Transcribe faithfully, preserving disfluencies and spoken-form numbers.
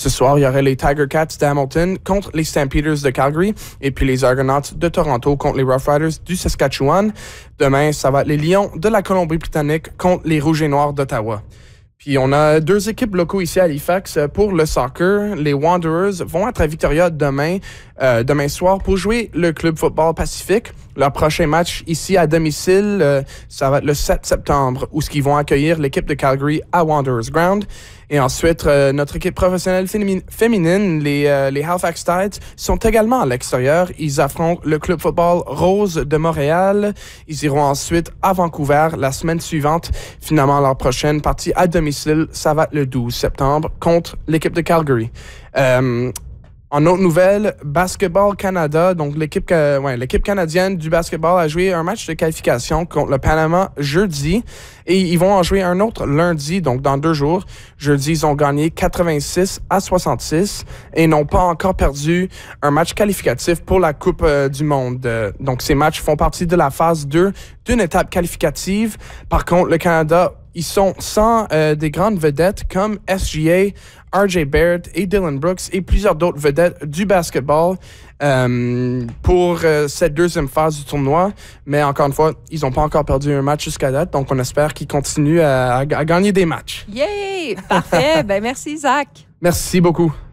Ce soir, il y aurait les Tiger Cats d'Hamilton contre les Stampeders de Calgary et puis les Argonauts de Toronto contre les Rough Riders du Saskatchewan. Demain, ça va être les Lions de la Colombie-Britannique contre les Rouges et Noirs d'Ottawa. Puis on a deux équipes locaux ici à Halifax pour le soccer. Les Wanderers vont être à Victoria demain, euh, demain soir pour jouer le Club Football Pacifique. Leur prochain match ici à domicile, euh, ça va être le sept septembre, où ils vont accueillir l'équipe de Calgary à Wanderers Ground. Et ensuite, euh, notre équipe professionnelle féminine, féminine les, euh, les Halifax Tides, sont également à l'extérieur. Ils affrontent le Club Football Rose de Montréal. Ils iront ensuite à Vancouver la semaine suivante. Finalement, leur prochaine partie à domicile, ça va être le douze septembre contre l'équipe de Calgary. Euh, En autre nouvelle, Basketball Canada, donc l'équipe, euh, ouais, l'équipe canadienne du basketball a joué un match de qualification contre le Panama jeudi et ils vont en jouer un autre lundi, donc dans deux jours. Jeudi, ils ont gagné quatre-vingt-six à soixante-six et n'ont pas encore perdu un match qualificatif pour la Coupe euh, du Monde. Euh, donc ces matchs font partie de la phase deux d'une étape qualificative. Par contre, le Canada, ils sont sans euh, des grandes vedettes comme S G A, R J Baird et Dylan Brooks et plusieurs d'autres vedettes du basketball euh, pour euh, cette deuxième phase du tournoi. Mais encore une fois, ils n'ont pas encore perdu un match jusqu'à date, donc on espère qu'ils continuent à, à, à gagner des matchs. Yay! Parfait! Ben merci, Zach. Merci beaucoup.